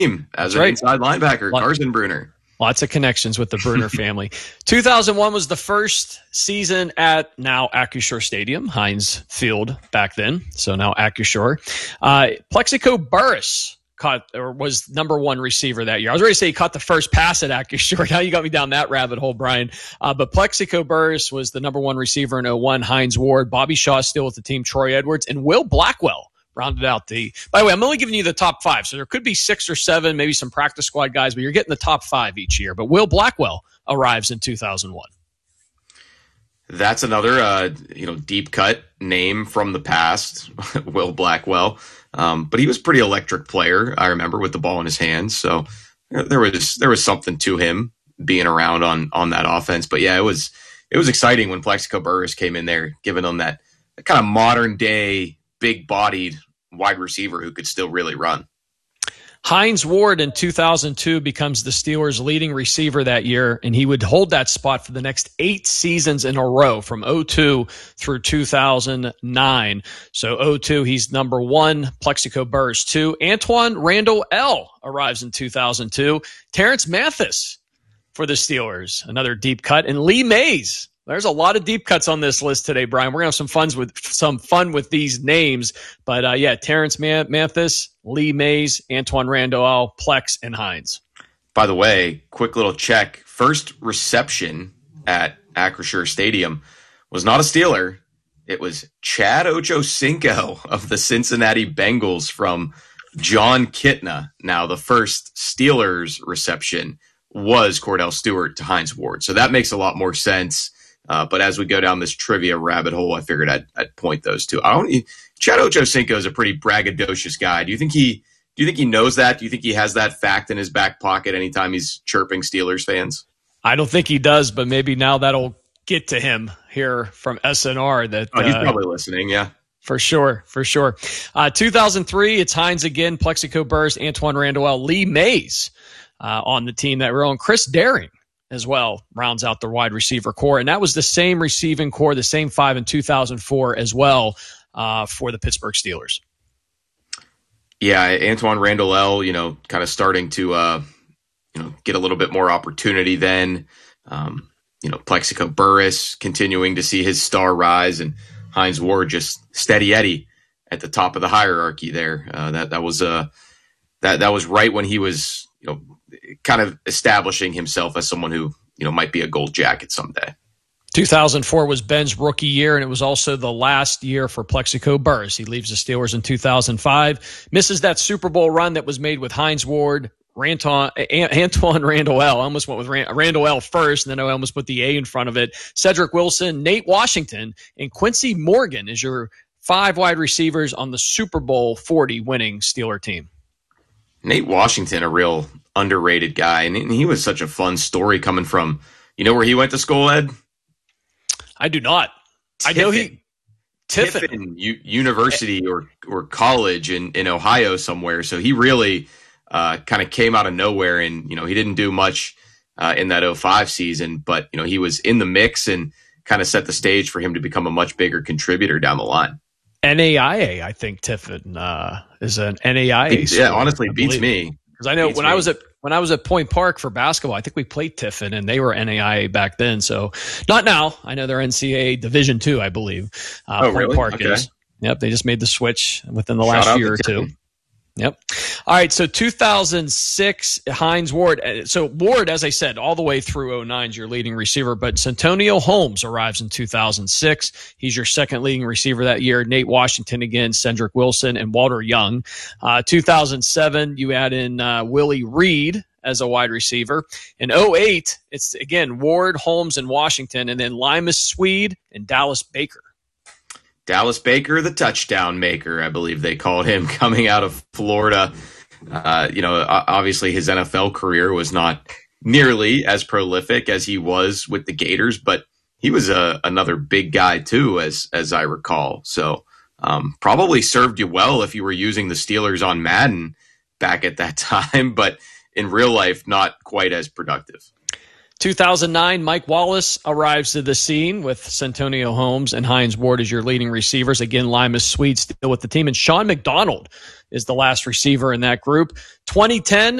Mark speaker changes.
Speaker 1: as an inside linebacker, Carson Bruner.
Speaker 2: Lots of connections with the Bruner family. 2001 was the first season at now Acrisure Stadium, Heinz Field back then, so now Acrisure. Plexico Burress was number one receiver that year. I was ready to say he caught the first pass at Acrisure. Now you got me down that rabbit hole, Brian. But Plexico Burress was the number one receiver in 01. Heinz Ward, Bobby Shaw still with the team, Troy Edwards, and Will Blackwell rounded out by the way, I'm only giving you the top 5, so there could be 6 or 7, maybe some practice squad guys, but you're getting the top 5 each year. But Will Blackwell arrives in 2001.
Speaker 1: That's another, deep cut name from the past, Will Blackwell. But he was a pretty electric player, I remember, with the ball in his hands. So there was something to him being around on that offense. But yeah, it was exciting when Plexico Burress came in there, giving them that kind of modern day big-bodied wide receiver who could still really run.
Speaker 2: Heinz Ward in 2002 becomes the Steelers' leading receiver that year, and he would hold that spot for the next 8 seasons in a row from 02 through 2009. So 02, he's number 1, Plexico Burress 2. Antoine Randall L. arrives in 2002. Terrence Mathis for the Steelers, another deep cut, and Lee Mays. There's a lot of deep cuts on this list today, Brian. We're going to have some fun with these names. But, Terrence Mathis, Lee Mays, Antoine Randall, Plex, and Heinz.
Speaker 1: By the way, quick little check. First reception at Acrisure Stadium was not a Steeler. It was Chad Ochocinco of the Cincinnati Bengals from John Kitna. Now, the first Steelers reception was Cordell Stewart to Heinz Ward. So that makes a lot more sense. But as we go down this trivia rabbit hole, I figured I'd point those two. Chad Ochocinco is a pretty braggadocious guy. Do you think he knows that? Do you think he has that fact in his back pocket anytime he's chirping Steelers fans?
Speaker 2: I don't think he does, but maybe now that'll get to him here from SNR.
Speaker 1: He's probably listening. Yeah,
Speaker 2: for sure. 2003, it's Heinz again, Plexico Burress, Antoine Randall, Lee Mays on the team that we're on. Chris Daring as well rounds out the wide receiver core. And that was the same receiving core, the same 5 in 2004 as well for the Pittsburgh Steelers.
Speaker 1: Yeah, Antoine Randall L., kind of starting to, get a little bit more opportunity then. Plexico Burress continuing to see his star rise, and Heinz Ward just steady Eddie at the top of the hierarchy there. That was right when he was, kind of establishing himself as someone who, might be a gold jacket someday.
Speaker 2: 2004 was Ben's rookie year, and it was also the last year for Plexico Burress. He leaves the Steelers in 2005, misses that Super Bowl run that was made with Heinz Ward, Antoine Randall L. I almost went with Randall L. first, and then I almost put the A in front of it. Cedric Wilson, Nate Washington, and Quincy Morgan is your 5 wide receivers on the Super Bowl 40 winning Steeler team.
Speaker 1: Nate Washington, a real underrated guy, and he was such a fun story coming from, where he went to school, Ed?
Speaker 2: I do not.
Speaker 1: Tiffin. I know Tiffin University or college in Ohio somewhere. So he really kind of came out of nowhere, and he didn't do much in that 05 season, but he was in the mix and kind of set the stage for him to become a much bigger contributor down the line.
Speaker 2: NAIA, I think Tiffin is an NAIA.
Speaker 1: Yeah, honestly, beats me.
Speaker 2: Because I know when I was at Point Park for basketball, I think we played Tiffin, and they were NAIA back then. So not now. I know they're NCAA Division II, I believe. Point
Speaker 1: really?
Speaker 2: Park
Speaker 1: Okay.
Speaker 2: is. Yep, they just made the switch within the last year or two. Yep. All right, so 2006, Heinz Ward. So Ward, as I said, all the way through 09 is your leading receiver, but Santonio Holmes arrives in 2006. He's your second leading receiver that year. Nate Washington again, Cedric Wilson, and Walter Young. 2007, you add in Willie Reed as a wide receiver. In 08, it's, again, Ward, Holmes, and Washington, and then Limas Swede and Dallas Baker.
Speaker 1: Dallas Baker, the touchdown maker, I believe they called him, coming out of Florida. Obviously his NFL career was not nearly as prolific as he was with the Gators, but he was another big guy too, as I recall. So probably served you well if you were using the Steelers on Madden back at that time, but in real life, not quite as productive.
Speaker 2: 2009, Mike Wallace arrives to the scene with Santonio Holmes and Heinz Ward as your leading receivers. Again, Limas Swede still with the team. And Sean McDonald is the last receiver in that group. 2010,